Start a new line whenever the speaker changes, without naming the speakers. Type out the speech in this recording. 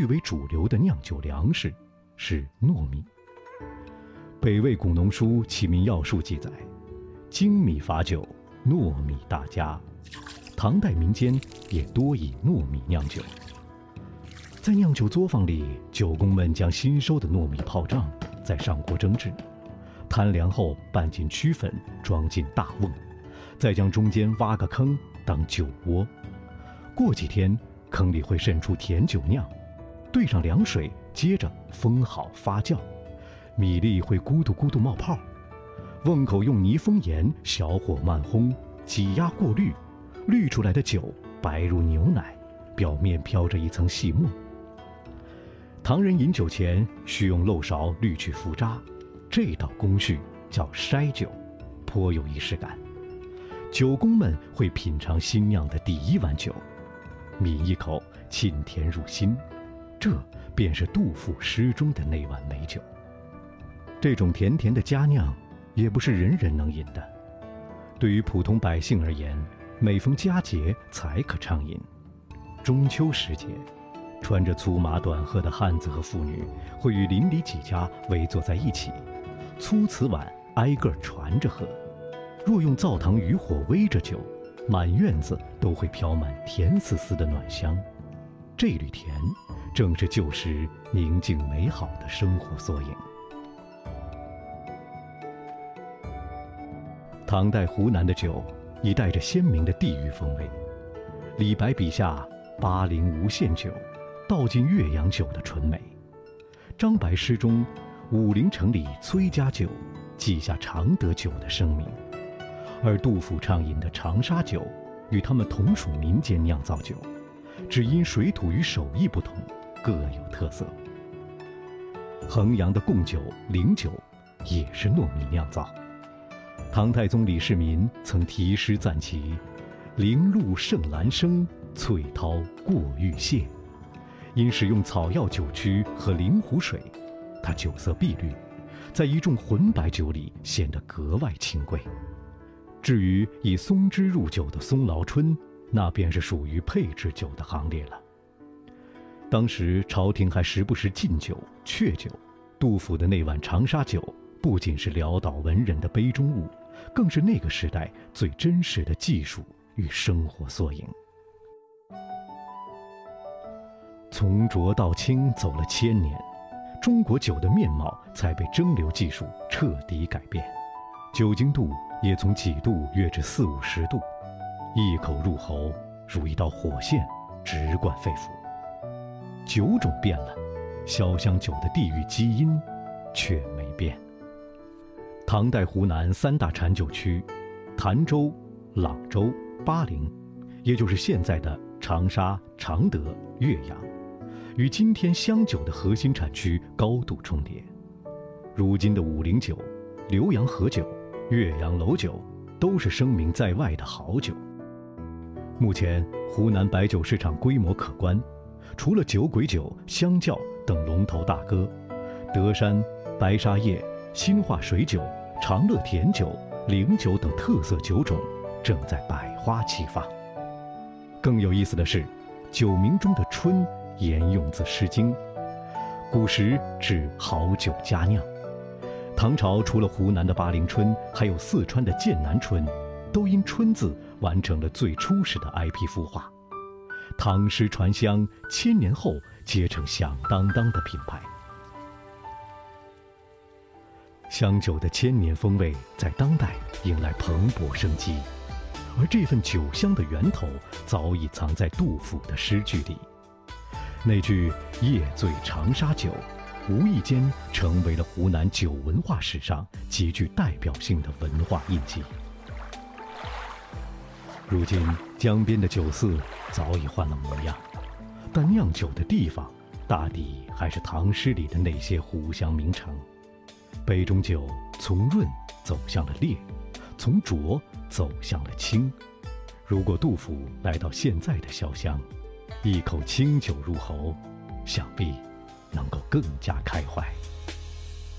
最为主流的酿酒粮食是糯米。北魏古农书《启民要术》记载，精米伐酒，糯米大家。唐代民间也多以糯米酿酒。在酿酒作坊里，酒工们将新收的糯米泡胀，再上锅蒸制，摊凉后拌进曲粉，装进大瓮，再将中间挖个坑当酒窝。过几天，坑里会渗出甜酒酿，兑上凉水，接着封好发酵，米粒会咕嘟咕嘟冒泡。瓮口用泥封严，小火慢烘，挤压过滤，滤出来的酒白如牛奶，表面飘着一层细沫。唐人饮酒前需用漏勺滤去浮渣，这道工序叫筛酒，颇有仪式感。酒工们会品尝新酿的第一碗酒，抿一口，沁甜入心，这便是杜甫诗中的那碗美酒。这种甜甜的佳酿，也不是人人能饮的。对于普通百姓而言，每逢佳节才可畅饮。中秋时节，穿着粗麻短褐的汉子和妇女会与邻里几家围坐在一起，粗瓷碗挨个传着喝。若用灶堂余火煨着酒，满院子都会飘满甜丝丝的暖香。这缕甜，正是旧时宁静美好的生活缩影。唐代湖南的酒已带着鲜明的地域风味。李白笔下巴陵无限酒，道尽岳阳酒的纯美。张白诗中武陵城里崔家酒，记下常德酒的声名。而杜甫畅饮的长沙酒，与他们同属民间酿造酒，只因水土与手艺不同，各有特色。衡阳的贡酒、灵酒也是糯米酿造。唐太宗李世民曾题诗赞其：灵露胜兰生，翠涛过玉瀉。因使用草药酒曲和灵湖水，它酒色碧绿，在一众浑白酒里显得格外清贵。至于以松枝入酒的松劳春，那便是属于配制酒的行列了。当时朝廷还时不时禁酒、却酒，杜甫的那碗长沙酒不仅是潦倒文人的杯中物，更是那个时代最真实的技术与生活缩影。从浊到清走了1000年，中国酒的面貌才被蒸馏技术彻底改变，酒精度也从几度跃至40-50度，一口入喉，如一道火线，直贯肺腑。酒种变了，潇湘酒的地域基因却没变。唐代湖南3大产酒区，潭州、朗州、巴陵，也就是现在的长沙、常德、岳阳，与今天湘酒的核心产区高度重叠。如今的武陵酒、浏阳河酒、岳阳楼酒都是声名在外的好酒。目前湖南白酒市场规模可观，除了酒鬼酒、香窖等龙头大哥，德山、白沙叶、新化水酒、长乐甜酒、灵酒等特色酒种正在百花齐放。更有意思的是，酒名中的春沿用自《诗经》，古时指好酒佳酿。唐朝除了湖南的巴陵春，还有四川的剑南春，都因春字完成了最初始的 IP 孵化。唐诗传香，1000年后结成响当当的品牌。湘酒的1000年风味在当代迎来蓬勃生机，而这份酒香的源头早已藏在杜甫的诗句里。那句“夜醉长沙酒”无意间成为了湖南酒文化史上极具代表性的文化印记。如今江边的酒肆早已换了模样，但酿酒的地方大抵还是唐诗里的那些湖湘名城。杯中酒从润走向了烈，从浊走向了清。如果杜甫来到现在的潇湘，一口清酒入喉，想必能够更加开怀。